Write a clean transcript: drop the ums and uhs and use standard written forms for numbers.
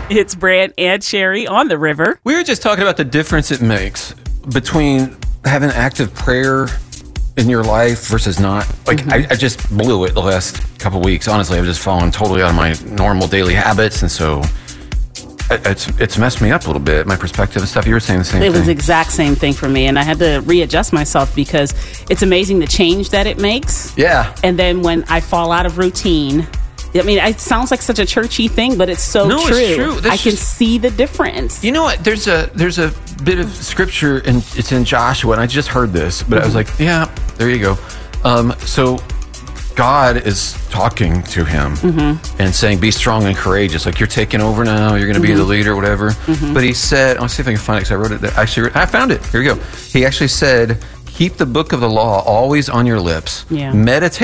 It's Brant and Sherry on the river. We were just talking about the difference it makes between having active prayer in your life versus not. Like, I just blew it the last couple weeks. Honestly, I've just fallen totally out of my normal daily habits, and so it's messed me up a little bit, my perspective and stuff. You were saying the same thing. It was the exact same thing for me, and I had to readjust myself because it's amazing the change that it makes. Yeah. And then when I fall out of routine, I mean, it sounds like such a churchy thing, but it's so true. It's true. I can see the difference. You know what? There's a bit of scripture, and it's in Joshua, and I just heard this, but I was like, yeah, there you go. So God is talking to him and saying, be strong and courageous. Like, you're taking over now. You're going to be the leader, whatever. But he said, I'll see if I can find it because I wrote it there. Actually, I found it. Here we go. He actually said, keep the book of the law always on your lips. Yeah. Meditate